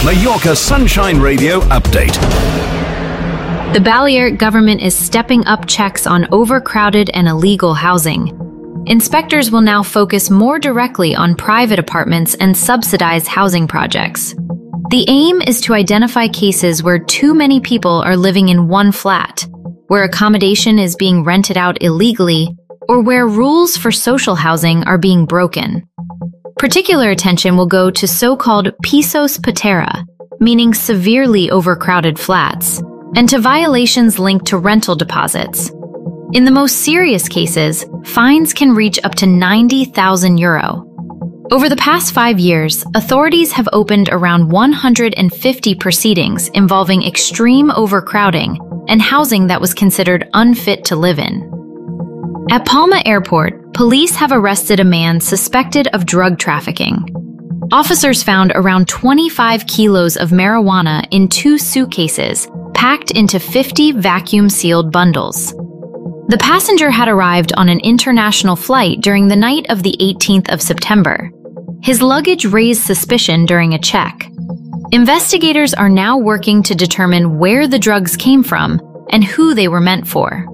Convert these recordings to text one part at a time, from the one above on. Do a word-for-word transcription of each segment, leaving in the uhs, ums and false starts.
Mallorca Sunshine Radio update. The Balearic government is stepping up checks on overcrowded and illegal housing. Inspectors will now focus more directly on private apartments and subsidized housing projects. The aim is to identify cases where too many people are living in one flat, where accommodation is being rented out illegally, or where rules for social housing are being broken. Particular attention will go to so-called pisos patera, meaning severely overcrowded flats, and to violations linked to rental deposits. In the most serious cases, fines can reach up to ninety thousand euro. Over the past five years, authorities have opened around one hundred fifty proceedings involving extreme overcrowding and housing that was considered unfit to live in. At Palma Airport, police have arrested a man suspected of drug trafficking. Officers found around twenty-five kilos of marijuana in two suitcases, packed into fifty vacuum-sealed bundles. The passenger had arrived on an international flight during the night of the eighteenth of September. His luggage raised suspicion during a check. Investigators are now working to determine where the drugs came from and who they were meant for.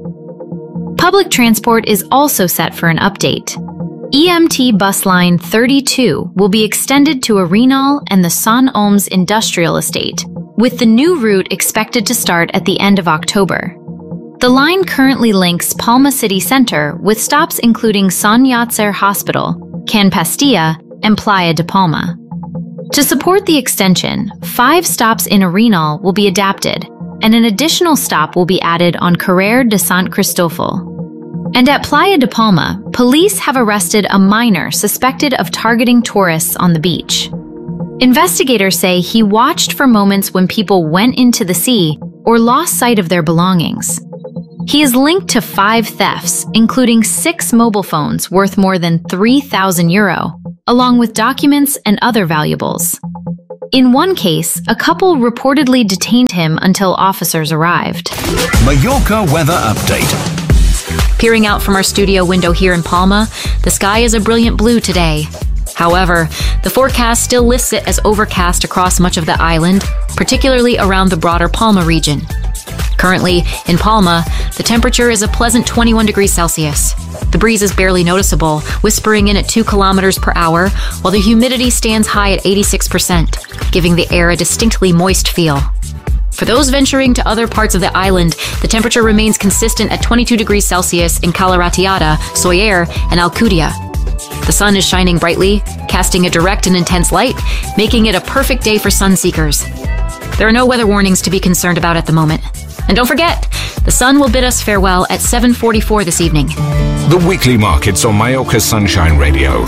Public transport is also set for an update. E M T bus line thirty-two will be extended to Arenal and the Sant Oms industrial estate, with the new route expected to start at the end of October. The line currently links Palma City Center with stops including Sant Llàtzer Hospital, Can Pastilla, and Playa de Palma. To support the extension, five stops in Arenal will be adapted, and an additional stop will be added on Carrer de Sant Cristòfol. And at Playa de Palma, police have arrested a minor suspected of targeting tourists on the beach. Investigators say he watched for moments when people went into the sea or lost sight of their belongings. He is linked to five thefts, including six mobile phones worth more than three thousand euro, along with documents and other valuables. In one case, a couple reportedly detained him until officers arrived. Mallorca weather update. Peering out from our studio window here in Palma, the sky is a brilliant blue today. However, the forecast still lists it as overcast across much of the island, particularly around the broader Palma region. Currently, in Palma, the temperature is a pleasant twenty-one degrees Celsius. The breeze is barely noticeable, whispering in at two kilometers per hour, while the humidity stands high at eighty-six percent, giving the air a distinctly moist feel. For those venturing to other parts of the island, the temperature remains consistent at twenty-two degrees Celsius in Cala Ratllada, Sóller, and Alcúdia. The sun is shining brightly, casting a direct and intense light, making it a perfect day for sun seekers. There are no weather warnings to be concerned about at the moment. And don't forget, the sun will bid us farewell at seven forty-four this evening. The weekly markets on Mallorca Sunshine Radio.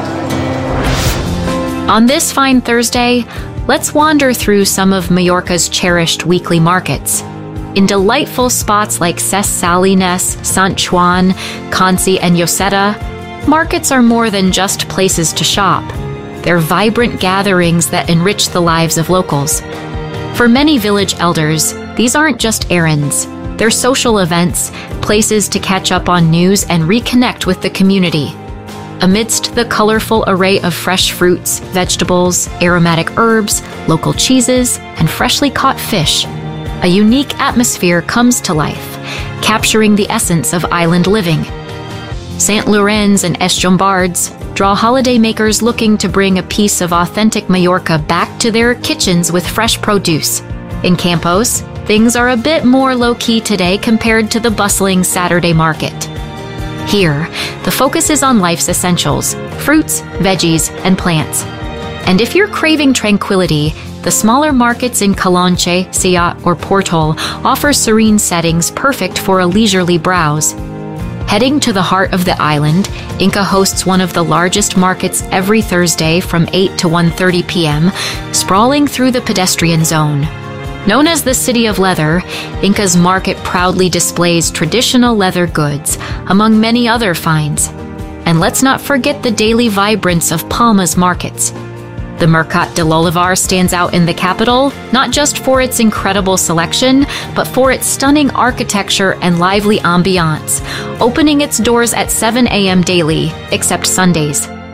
On this fine Thursday, let's wander through some of Mallorca's cherished weekly markets. In delightful spots like Ses Salines, Sant Joan, Conci, and Lloseta, markets are more than just places to shop. They're vibrant gatherings that enrich the lives of locals. For many village elders, these aren't just errands. They're social events, places to catch up on news and reconnect with the community. Amidst the colorful array of fresh fruits, vegetables, aromatic herbs, local cheeses, and freshly caught fish, a unique atmosphere comes to life, capturing the essence of island living. Sant Llorenç and Es Llombards draw holidaymakers looking to bring a piece of authentic Mallorca back to their kitchens with fresh produce. In Campos, things are a bit more low-key today compared to the bustling Saturday market. Here, the focus is on life's essentials, fruits, veggies, and plants. And if you're craving tranquility, the smaller markets in Calonche, Siat, or Portol offer serene settings perfect for a leisurely browse. Heading to the heart of the island, Inca hosts one of the largest markets every Thursday from eight to one thirty p.m., sprawling through the pedestrian zone. Known as the City of Leather, Inca's market proudly displays traditional leather goods, among many other finds. And let's not forget the daily vibrance of Palma's markets. The Mercat de l'Olivar stands out in the capital, not just for its incredible selection, but for its stunning architecture and lively ambiance, opening its doors at seven a.m. daily, except Sundays.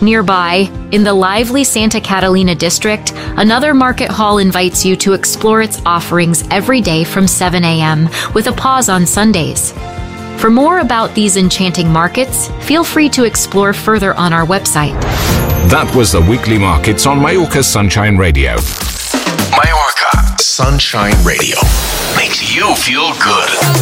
Nearby, in the lively Santa Catalina district, another market hall invites you to explore its offerings every day from seven a.m., with a pause on Sundays. For more about these enchanting markets, feel free to explore further on our website. That was the weekly markets on Mallorca Sunshine Radio. Mallorca Sunshine Radio makes you feel good.